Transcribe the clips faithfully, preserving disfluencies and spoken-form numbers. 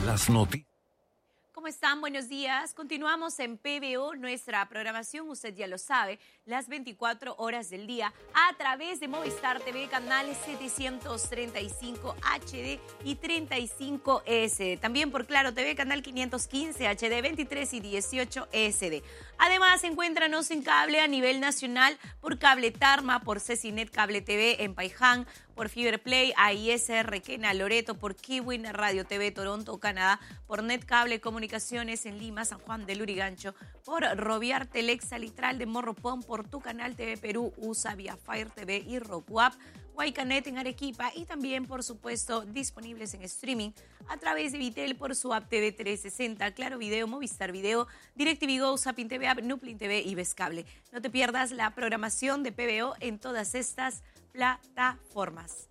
Las noticias. ¿Cómo están? Buenos días. Continuamos en P B O, nuestra programación, usted ya lo sabe, las veinticuatro horas del día a través de Movistar T V, canales setecientos treinta y cinco H D y treinta y cinco S D. También por Claro T V, canal quinientos quince H D, veintitrés y dieciocho S D. Además, encuéntranos en cable a nivel nacional por Cable Tarma, por Cecinet Cable T V en Paiján, por Fiberplay, A I S R Quena, Loreto, por Kiwin Radio T V Toronto, Canadá, por Netcable Comunicaciones en Lima, San Juan del Lurigancho, por Roviar Telexa Litral de Morropón, por Tu Canal T V Perú, U S A, Vía Fire T V y RockWap, Guaycanet en Arequipa y también, por supuesto, disponibles en streaming a través de Vitel por su app T V trescientos sesenta, Claro Video, Movistar Video, DirecTV Go, Zapin T V App, Nuplin T V y Vescable. No te pierdas la programación de P B O en todas estas plataformas.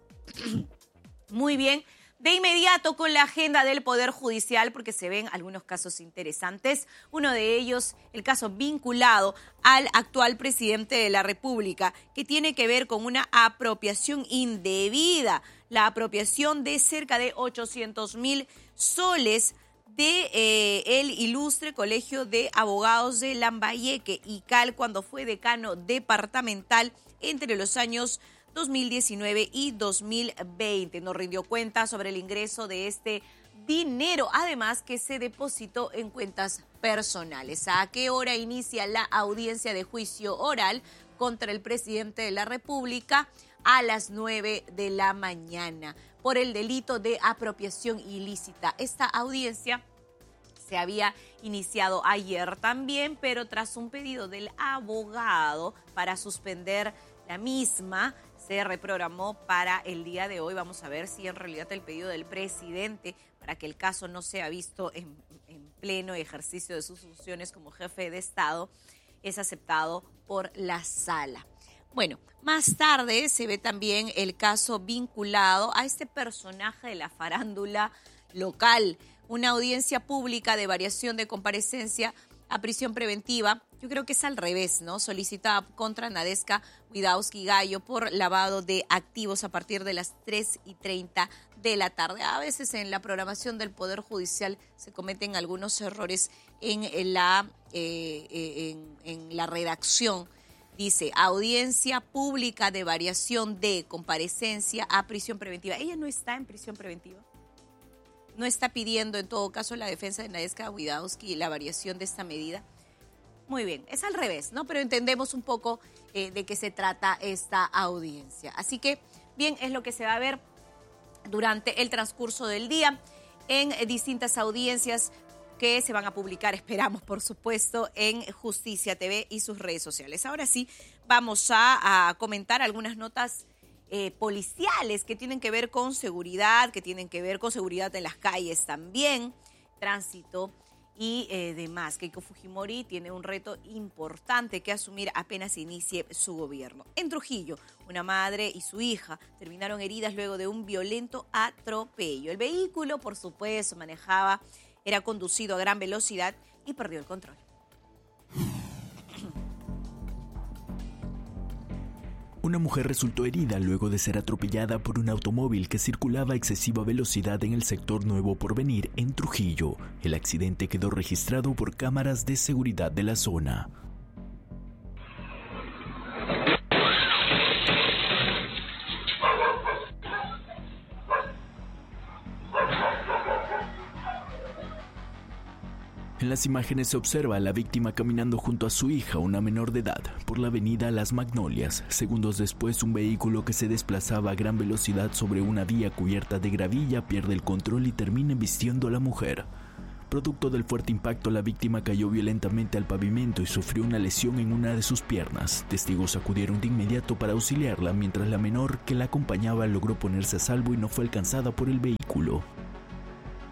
Muy bien, de inmediato con la agenda del Poder Judicial, porque se ven algunos casos interesantes. Uno de ellos, el caso vinculado al actual presidente de la República, que tiene que ver con una apropiación indebida, la apropiación de cerca de ochocientos mil soles de eh, el ilustre Colegio de Abogados de Lambayeque, I C A L, cuando fue decano departamental entre los años dos mil diecinueve y dos mil veinte. Nos rindió cuenta sobre el ingreso de este dinero, además que se depositó en cuentas personales. ¿A qué hora inicia la audiencia de juicio oral contra el presidente de la República? A las nueve de la mañana, por el delito de apropiación ilícita. Esta audiencia se había iniciado ayer también, pero tras un pedido del abogado para suspender la misma, se reprogramó para el día de hoy. Vamos a ver si en realidad el pedido del presidente para que el caso no sea visto en, en pleno ejercicio de sus funciones como jefe de Estado es aceptado por la sala. Bueno, más tarde se ve también el caso vinculado a este personaje de la farándula local. Una audiencia pública de variación de comparecencia a prisión preventiva, yo creo que es al revés, ¿no? Solicitada contra Nadeska Widawski Gallo por lavado de activos a partir de las tres y treinta de la tarde. A veces en la programación del Poder Judicial se cometen algunos errores en la, eh, en, en la redacción. Dice, audiencia pública de variación de comparecencia a prisión preventiva. Ella no está en prisión preventiva. No está pidiendo, en todo caso, la defensa de Nadeska Widawski y la variación de esta medida. Muy bien, es al revés, ¿no? Pero entendemos un poco eh, de qué se trata esta audiencia. Así que, bien, es lo que se va a ver durante el transcurso del día en eh, distintas audiencias que se van a publicar, esperamos, por supuesto, en Justicia T V y sus redes sociales. Ahora sí, vamos a, a comentar algunas notas Eh, policiales que tienen que ver con seguridad, que tienen que ver con seguridad en las calles también, tránsito y eh, demás. Keiko Fujimori tiene un reto importante que asumir apenas inicie su gobierno. En Trujillo, una madre y su hija terminaron heridas luego de un violento atropello. El vehículo, por supuesto, manejaba, era conducido a gran velocidad y perdió el control. Una mujer resultó herida luego de ser atropellada por un automóvil que circulaba a excesiva velocidad en el sector Nuevo Porvenir, en Trujillo. El accidente quedó registrado por cámaras de seguridad de la zona. En las imágenes se observa a la víctima caminando junto a su hija, una menor de edad, por la avenida Las Magnolias. Segundos después, un vehículo que se desplazaba a gran velocidad sobre una vía cubierta de gravilla pierde el control y termina embistiendo a la mujer. Producto del fuerte impacto, la víctima cayó violentamente al pavimento y sufrió una lesión en una de sus piernas. Testigos acudieron de inmediato para auxiliarla, mientras la menor que la acompañaba logró ponerse a salvo y no fue alcanzada por el vehículo.